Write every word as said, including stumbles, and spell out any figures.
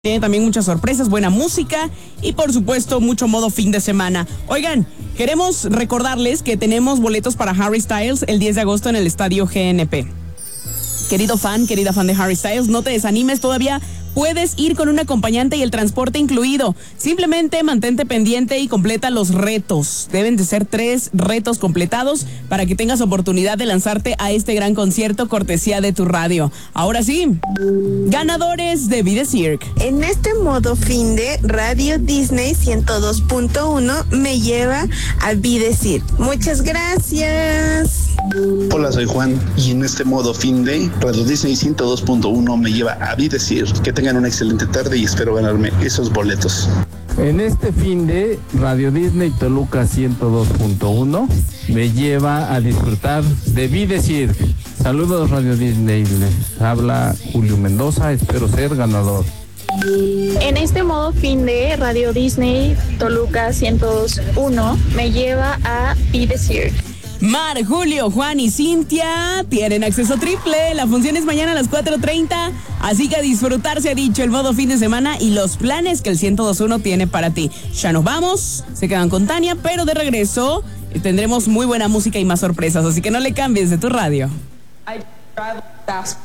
Tiene también muchas sorpresas, buena música y por supuesto mucho modo fin de semana. Oigan, queremos recordarles que tenemos boletos para Harry Styles el diez de agosto en el estadio G N P. Querido fan, querida fan de Harry Styles, no te desanimes, todavía puedes ir con un acompañante y el transporte incluido. Simplemente mantente pendiente y completa los retos. Deben de ser tres retos completados para que tengas oportunidad de lanzarte a este gran concierto cortesía de tu radio. Ahora sí, ganadores de Be The Cirque. En este modo fin de Radio Disney ciento dos punto uno me lleva a Be The Cirque. Muchas gracias. Hola, soy Juan y en este modo fin de Radio Disney ciento dos punto uno me lleva a Be The Cirque. Que tengan una excelente tarde y espero ganarme esos boletos. En este fin de Radio Disney Toluca ciento dos punto uno me lleva a disfrutar de Be The Cirque. Saludos Radio Disney, les habla Julio Mendoza, espero ser ganador. En este modo fin de Radio Disney Toluca ciento dos punto uno me lleva a Be The Cirque. Mar, Julio, Juan y Cintia tienen acceso triple. La función es mañana a las cuatro treinta. Así que a disfrutar, se ha dicho, el modo fin de semana y los planes que el ciento dos punto uno tiene para ti. Ya nos vamos, se quedan con Tania, pero de regreso tendremos muy buena música y más sorpresas. Así que no le cambies de tu radio.